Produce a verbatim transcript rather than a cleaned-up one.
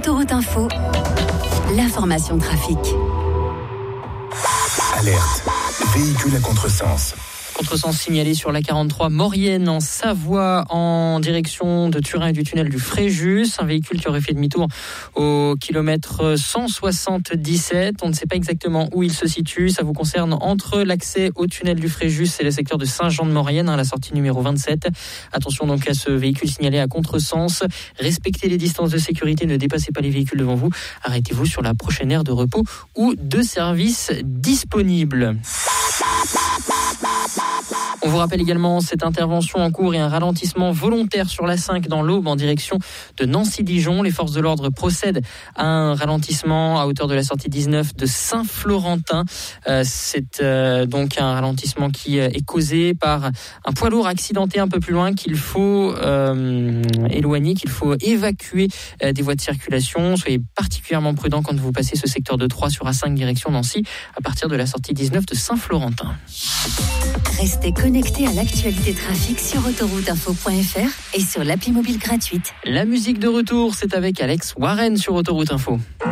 Autoroute Info, l'information trafic. Alerte, véhicule à contresens. Contresens signalé sur la quarante-trois Maurienne en Savoie en direction de Turin et du tunnel du Fréjus. Un véhicule qui aurait fait demi-tour au kilomètre cent soixante-dix-sept. On ne sait pas exactement où il se situe. Ça vous concerne entre l'accès au tunnel du Fréjus et le secteur de Saint-Jean-de-Maurienne, hein, la sortie numéro vingt-sept. Attention donc à ce véhicule signalé à contresens. Respectez les distances de sécurité, ne dépassez pas les véhicules devant vous. Arrêtez-vous sur la prochaine aire de repos ou de service disponible. On vous rappelle également cette intervention en cours et un ralentissement volontaire sur l'A cinq dans l'Aube en direction de Nancy-Dijon. Les forces de l'ordre procèdent à un ralentissement à hauteur de la sortie dix-neuf de Saint-Florentin. Euh, c'est euh, donc un ralentissement qui est causé par un poids lourd accidenté un peu plus loin qu'il faut euh, éloigner, qu'il faut évacuer euh, des voies de circulation. Soyez particulièrement prudents quand vous passez ce secteur de Troyes sur A cinq direction Nancy à partir de la sortie dix-neuf de Saint-Florentin. Restez connectés à l'actualité trafic sur autoroute info point f r et sur l'appli mobile gratuite. La musique de retour, c'est avec Alex Warren sur Autoroute Info.